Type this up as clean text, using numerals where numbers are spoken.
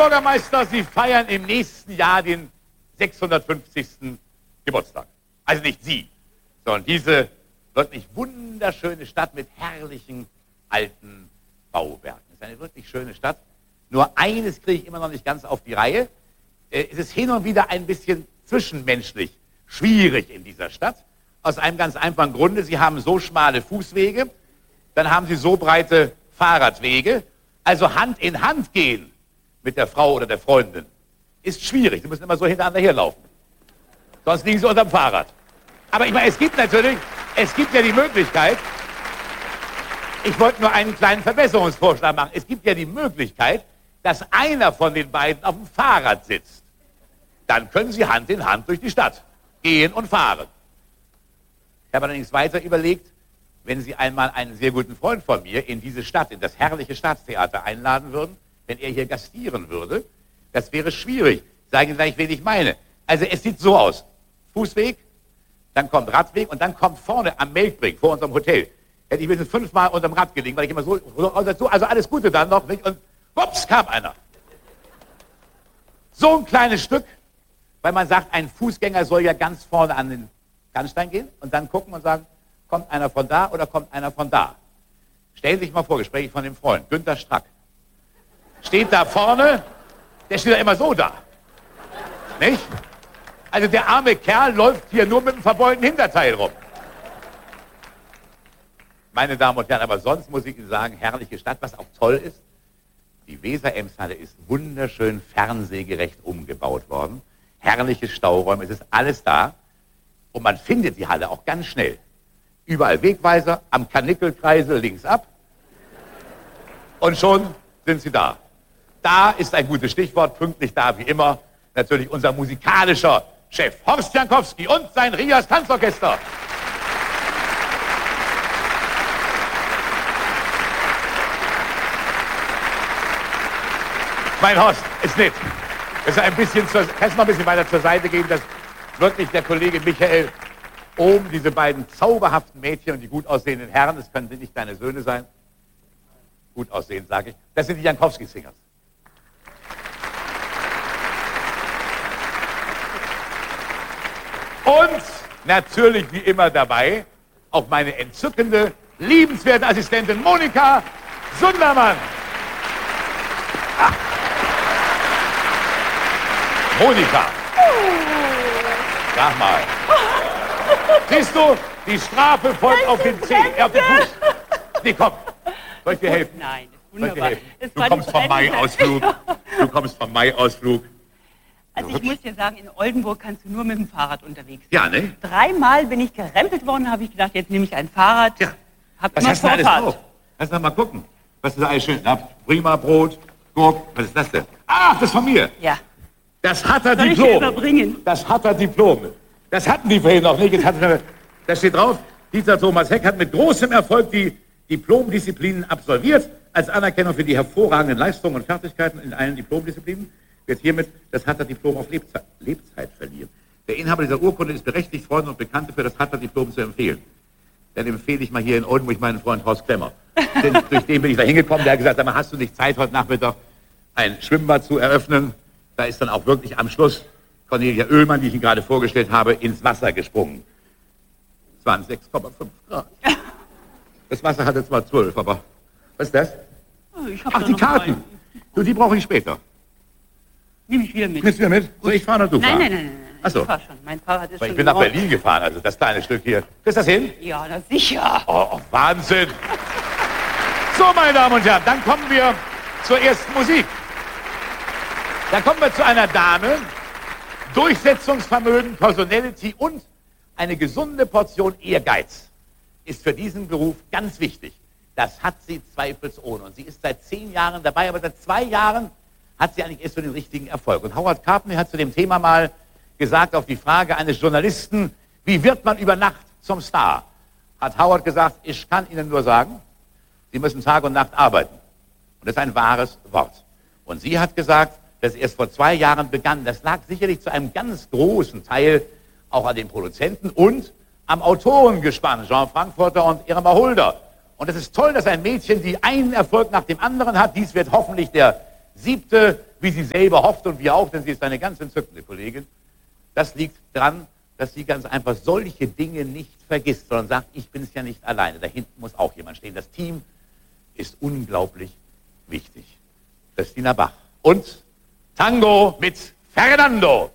Bürgermeister, Sie feiern im nächsten Jahr den 650. Geburtstag. Also nicht Sie, sondern diese wirklich wunderschöne Stadt mit herrlichen alten Bauwerken. Es ist eine wirklich schöne Stadt. Nur eines kriege ich immer noch nicht ganz auf die Reihe. Es ist hin und wieder ein bisschen zwischenmenschlich schwierig in dieser Stadt. Aus einem ganz einfachen Grunde. Sie haben so schmale Fußwege, dann haben Sie so breite Fahrradwege. Also Hand in Hand gehen mit der Frau oder der Freundin ist schwierig. Sie müssen immer so hintereinander herlaufen. Sonst liegen Sie unterm Fahrrad. Aber ich meine, es gibt ja die Möglichkeit, ich wollte nur einen kleinen Verbesserungsvorschlag machen. Es gibt ja die Möglichkeit, dass einer von den beiden auf dem Fahrrad sitzt. Dann können Sie Hand in Hand durch die Stadt gehen und fahren. Ich habe allerdings weiter überlegt, wenn Sie einmal einen sehr guten Freund von mir in diese Stadt, in das herrliche Staatstheater einladen würden, wenn er hier gastieren würde, das wäre schwierig. Sagen Sie gleich, wen ich meine. Also es sieht so aus. Fußweg, dann kommt Radweg und dann kommt vorne am Melkbrink, vor unserem Hotel, hätte ich mindestens 5-mal unterm Rad gelegen, weil ich immer so, also alles Gute dann noch, und ups, kam einer. So ein kleines Stück, weil man sagt, ein Fußgänger soll ja ganz vorne an den Kannstein gehen und dann gucken und sagen, kommt einer von da oder kommt einer von da? Stellen Sie sich mal vor, Gespräch von dem Freund, Günter Strack. Steht da vorne, der steht ja immer so da. Nicht? Also der arme Kerl läuft hier nur mit dem verbeulten Hinterteil rum. Meine Damen und Herren, aber sonst muss ich Ihnen sagen, herrliche Stadt, was auch toll ist. Die Weser-Ems-Halle ist wunderschön fernsehgerecht umgebaut worden. Herrliche Stauräume, es ist alles da. Und man findet die Halle auch ganz schnell. Überall Wegweiser, am Karnickelkreisel links ab. Und schon sind Sie da. Da ist ein gutes Stichwort, pünktlich da wie immer. Natürlich unser musikalischer Chef Horst Jankowski und sein Rias Tanzorchester. Mein Horst, ist nett. Das ist ein bisschen kannst du mal ein bisschen weiter zur Seite gehen, dass wirklich der Kollege Michael oben diese beiden zauberhaften Mädchen und die gut aussehenden Herren, das können nicht deine Söhne sein, gut aussehend, sage ich, das sind die Jankowski-Singers. Und natürlich wie immer dabei auch meine entzückende, liebenswerte Assistentin Monika Sundermann. Ah. Monika. Sag mal. Siehst du, die Strafe folgt auf den Zeh, auf den Fuß. Nee, komm. Soll ich dir helfen? Nein, das ist wunderbar. Du kommst vom Mai-Ausflug. Du kommst vom Mai-Ausflug. Also ich muss dir sagen, in Oldenburg kannst du nur mit dem Fahrrad unterwegs sein. Ja, ne? 3-mal bin ich gerempelt worden, habe ich gedacht, jetzt nehme ich ein Fahrrad. Ja. Hab Was immer hast du alles Vorfahrt. drauf? Lass uns mal gucken. Was ist da alles schön? Na, prima Brot, Gurk. Was ist das denn? Ach, das ist von mir. Ja. Das hat er Soll ich dir Diplom. überbringen? Das hat er Diplom. Das hatten die vorhin noch nicht. Jetzt hat er, da steht drauf, Dieter Thomas Heck hat mit großem Erfolg die Diplomdisziplinen absolviert. Als Anerkennung für die hervorragenden Leistungen und Fertigkeiten in allen Diplomdisziplinen wird hiermit das Hatter-Diplom auf Lebzeit verliehen. Der Inhaber dieser Urkunde ist berechtigt, Freunde und Bekannte für das Hatter-Diplom zu empfehlen. Dann empfehle ich mal hier in Oldenburg meinen Freund Horst Klemmer. Denn durch den bin ich da hingekommen, der hat gesagt, hast du nicht Zeit, heute Nachmittag ein Schwimmbad zu eröffnen? Da ist dann auch wirklich am Schluss Cornelia Oehlmann, die ich Ihnen gerade vorgestellt habe, ins Wasser gesprungen. Es waren 6,5 Grad. Das Wasser hatte zwar 12, aber was ist das? Ach, die Karten. Du, die brauche ich später. Nehme ich wieder mit. Nimmst du wieder mit? Soll ich fahren oder du fahren? Nein. Ach so. Ich fahr schon. Mein Fahrrad ist schon Ich bin nach in Ordnung. Berlin gefahren, also das kleine Stück hier. Kriegst du das hin? Ja, na sicher. Oh, Wahnsinn. So, meine Damen und Herren, dann kommen wir zur ersten Musik. Dann kommen wir zu einer Dame, Durchsetzungsvermögen, Personality und eine gesunde Portion Ehrgeiz ist für diesen Beruf ganz wichtig. Das hat sie zweifelsohne. Und sie ist seit 10 Jahren dabei, aber seit 2 Jahren hat sie eigentlich erst so den richtigen Erfolg. Und Howard Carpenter hat zu dem Thema mal gesagt, auf die Frage eines Journalisten, wie wird man über Nacht zum Star? Hat Howard gesagt, ich kann Ihnen nur sagen, Sie müssen Tag und Nacht arbeiten. Und das ist ein wahres Wort. Und sie hat gesagt, dass erst vor 2 Jahren begann. Das lag sicherlich zu einem ganz großen Teil auch an den Produzenten und am Autorengespann, Jean Frankfurter und Irma Hulder. Und es ist toll, dass ein Mädchen, die einen Erfolg nach dem anderen hat, dies wird hoffentlich der 7., wie sie selber hofft und wir auch, denn sie ist eine ganz entzückende Kollegin. Das liegt daran, dass sie ganz einfach solche Dinge nicht vergisst, sondern sagt, ich bin es ja nicht alleine. Da hinten muss auch jemand stehen. Das Team ist unglaublich wichtig. Christina Bach und Tango mit Fernando.